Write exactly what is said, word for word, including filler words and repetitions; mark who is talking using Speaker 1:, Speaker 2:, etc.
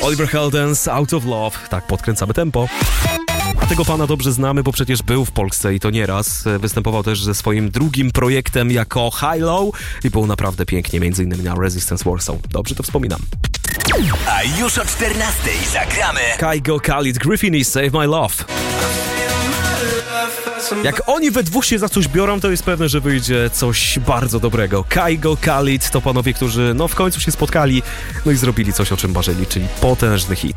Speaker 1: Oliver Heldens, Out of Love. Tak, podkręcamy tempo. A tego pana dobrze znamy, bo przecież był w Polsce i to nieraz. Występował też ze swoim drugim projektem jako High Low i było naprawdę pięknie, między innymi na Resistance Warsaw. Dobrze to wspominam.
Speaker 2: A już o czternastej zagramy
Speaker 1: Kygo, Khalid, Griffin i Save My Love. Jak oni we dwóch się za coś biorą, to jest pewne, że wyjdzie coś bardzo dobrego. Kygo, Khalid to panowie, którzy no w końcu się spotkali, no i zrobili coś, o czym marzyli, czyli potężny hit.